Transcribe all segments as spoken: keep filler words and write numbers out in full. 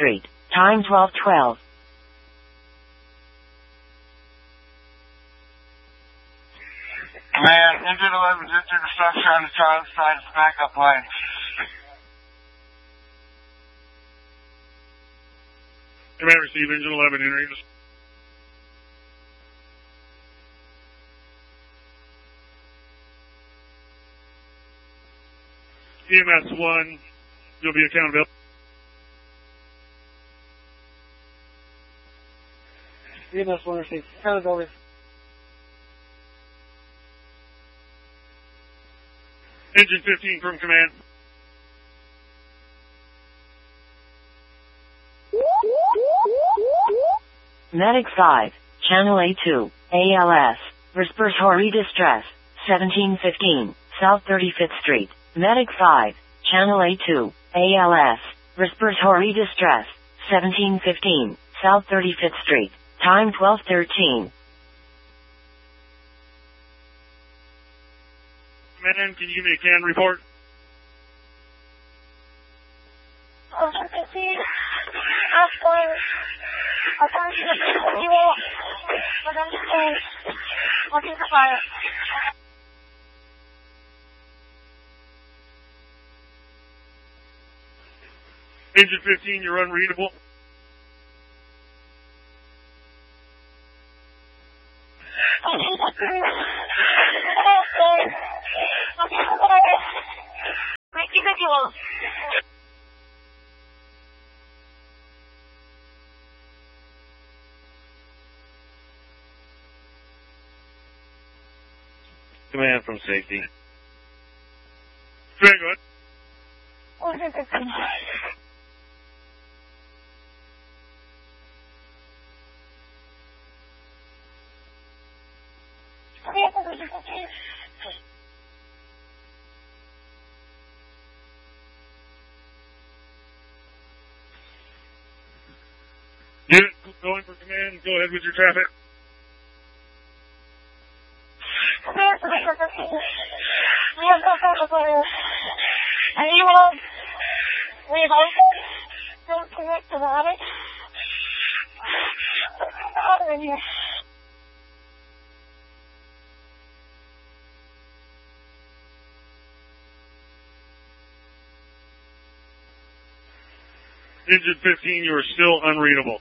Street. Time twelve twelve. Man, engine eleven just through the structure on the Charlie side of the backup line. Command receive, engine eleven, entering the... E M S one, you'll be accountable. E M S one receive, accountability. Engine fifteen from command. Medic five, Channel A two, A L S, respiratory distress, seventeen fifteen, South thirty-fifth Street. Medic five, Channel A two, A L S, respiratory distress, seventeen fifteen, South thirty-fifth Street. Time twelve thirteen. Command, can you give me a can report? Ocean fifteen, outgoing, attention to fuel, redemption, looking for fire. Engine fifteen, you're unreadable. Command from safety. Very good. Ocean fifteen. Unit going for command. Go ahead with your traffic. We have no social players. And you will leave open. Don't connect to the attic. Out of here. Engine fifteen, you are still unreadable.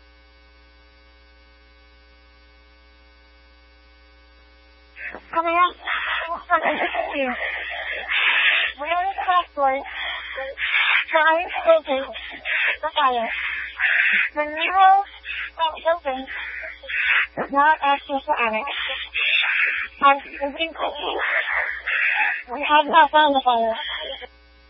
Coming up. Here. We are in the crossroads. Trying to open the fire. The Nero that's open does not access the attic. I'm moving quickly. We have not found the fire.